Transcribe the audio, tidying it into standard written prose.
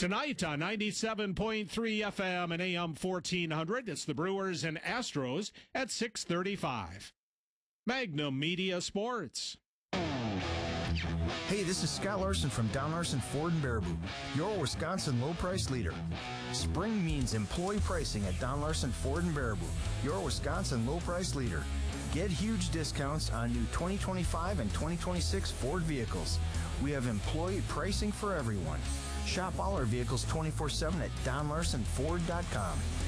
Tonight on 97.3 FM and AM 1400, it's the Brewers and Astros at 6:35. Magnum Media Sports. Hey, this is Scott Larson from Don Larson Ford and Baraboo, your Wisconsin low price leader. Spring means employee pricing at Don Larson Ford and Baraboo, your Wisconsin low price leader. Get huge discounts on new 2025 and 2026 Ford vehicles. We have employee pricing for everyone. Shop all our vehicles 24/7 at DonLarsonFord.com.